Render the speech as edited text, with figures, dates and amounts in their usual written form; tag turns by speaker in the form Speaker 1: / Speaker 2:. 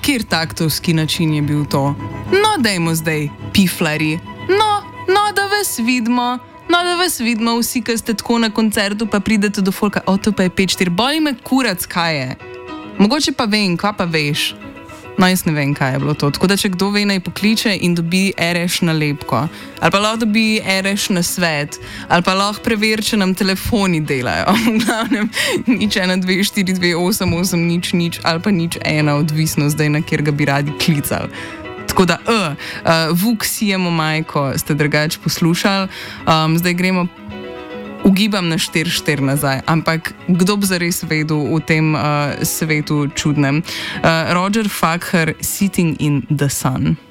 Speaker 1: kjer taktovski način je bil to? No, dajmo zdaj, piflari. No, da vas vidimo. No, da vas vidimo vsi, ki ste tako na koncertu, pa pridete do folka, to pa je 5-4. Boli me kurac, kaj je. Mogoče pa vem, kaj pa veš. No, jaz ne vem, kaj je bilo to. Tako da, če kdo ve, naj pokliče in dobi RŠ nalepko. Ali pa lahko dobi RŠ na svet. Ali pa lahko preveri, če nam telefoni delajo. V glavnem, 01242288000 ali pa 01, odvisno zdaj, na kjer ga bi radi klicali. Tako da, Vuk sijemo majko, ste drugače poslušali. Zdaj gremo, ugibam na 4-4 nazaj, ampak kdo bi zares vedel v tem svetu čudnem? Roger Fakher, Sitting in the Sun.